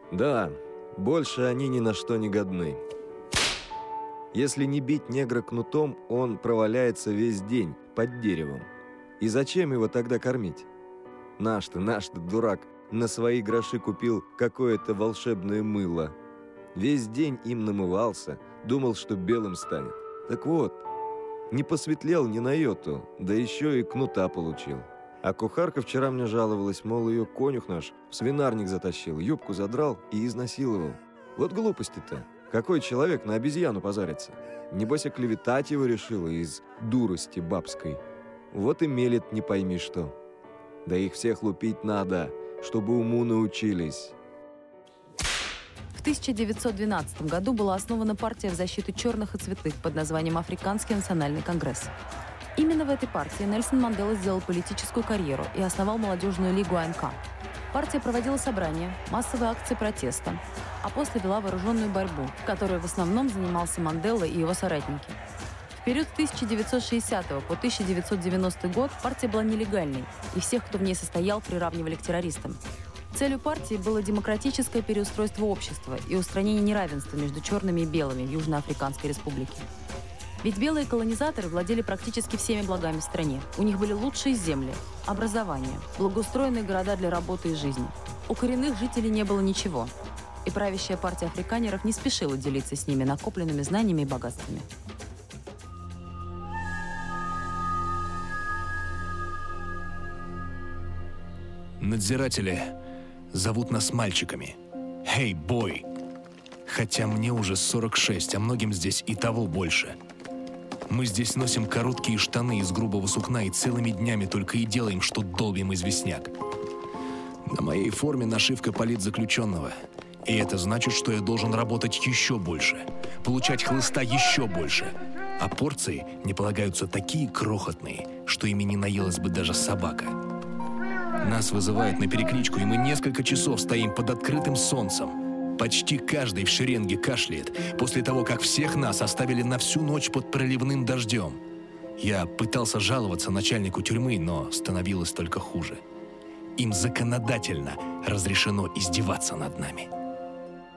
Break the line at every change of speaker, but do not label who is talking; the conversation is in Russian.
Да, больше они ни на что не годны. Если не бить негра кнутом, он проваляется весь день под деревом. И зачем его тогда кормить? Наш-то, дурак, на свои гроши купил какое-то волшебное мыло. Весь день им намывался, думал, что белым станет. Так вот, не посветлел ни на йоту, да еще и кнута получил. А кухарка вчера мне жаловалась, мол, ее конюх наш в свинарник затащил, юбку задрал и изнасиловал. Вот глупости-то. Какой человек на обезьяну позарится? Небось, оклеветать его решила из дурости бабской. Вот и мелет не пойми что. Да их всех лупить надо, чтобы уму научились.
В 1912 году была основана партия в защиту черных и цветных под названием Африканский национальный конгресс. Именно в этой партии Нельсон Мандела сделал политическую карьеру и основал молодежную лигу АНК. Партия проводила собрания, массовые акции протеста, а после вела вооруженную борьбу, в которой в основном занимался Мандела и его соратники. В период с 1960 по 1990 год партия была нелегальной, и всех, кто в ней состоял, приравнивали к террористам. Целью партии было демократическое переустройство общества и устранение неравенства между черными и белыми в Южноафриканской республике. Ведь белые колонизаторы владели практически всеми благами в стране. У них были лучшие земли, образование, благоустроенные города для работы и жизни. У коренных жителей не было ничего. И правящая партия африканеров не спешила делиться с ними накопленными знаниями и богатствами.
Надзиратели зовут нас мальчиками. «Hey, boy!» Хотя мне уже 46, а многим здесь и того больше. Мы здесь носим короткие штаны из грубого сукна и целыми днями только и делаем, что долбим известняк. На моей форме нашивка политзаключенного. И это значит, что я должен работать еще больше, получать хлыста еще больше. А порции не полагаются такие крохотные, что ими не наелась бы даже собака. Нас вызывают на перекличку, и мы несколько часов стоим под открытым солнцем. Почти каждый в шеренге кашляет после того, как всех нас оставили на всю ночь под проливным дождем. Я пытался жаловаться начальнику тюрьмы, но становилось только хуже. Им законодательно разрешено издеваться над нами.